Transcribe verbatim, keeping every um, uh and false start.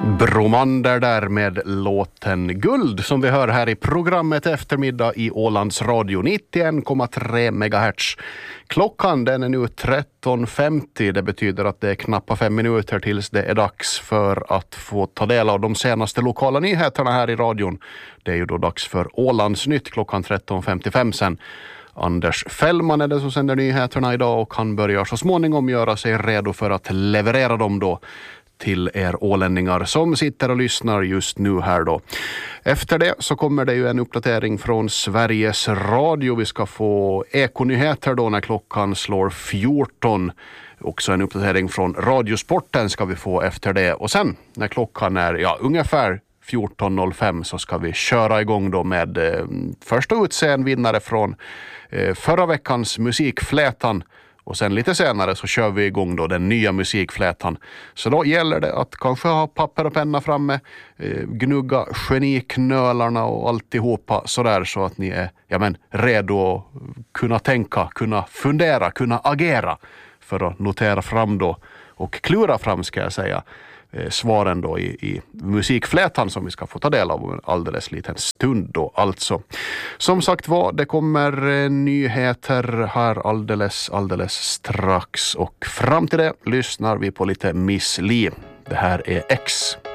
Bromander där med låten Guld som vi hör här i programmet Eftermiddag i Ålands Radio nittioen komma tre megahertz. Klockan den är nu tretton femtio, det betyder att det är knappt fem minuter tills det är dags för att få ta del av de senaste lokala nyheterna här i radion. Det är ju då dags för Ålands nytt klockan tretton femtiofem sen. Anders Fällman är det som sänder nyheterna idag och han börjar så småningom göra sig redo för att leverera dem då till er ålänningar som sitter och lyssnar just nu här då. Efter det så kommer det ju en uppdatering från Sveriges Radio. Vi ska få ekonyheter då när klockan slår fjorton. Också en uppdatering från Radiosporten ska vi få efter det. Och sen när klockan är ja, ungefär fjorton noll fem så ska vi köra igång då med eh, första utse vinnare från eh, förra veckans musikflätan. Och sen lite senare så kör vi igång då den nya musikflätan. Så då gäller det att kanske ha papper och penna framme, eh, gnugga geniknölarna och alltihopa sådär så att ni är ja men, redo att kunna tänka, kunna fundera, kunna agera för att notera fram då och klura fram ska jag säga eh, svaren då i, i musikflätan som vi ska få ta del av om en alldeles liten stund då alltså. Som sagt var, det kommer eh, nyheter här alldeles, alldeles strax och fram till det lyssnar vi på lite Miss Li. Det här är X.